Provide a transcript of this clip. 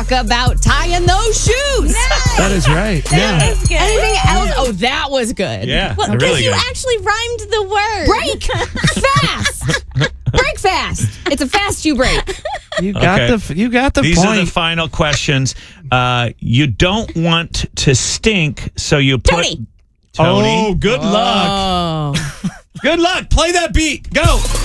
talk about tying those shoes. That is right. Yeah. That's good. Anything else? Oh, that was good. Yeah, Well, they're because really you good. actually rhymed the word. Break fast. Break fast. It's a fast you break. You got the These point. are the final questions. You don't want to stink, so you put Tony. Tony. Oh, good luck. Oh. Good luck. Play that beat. Go.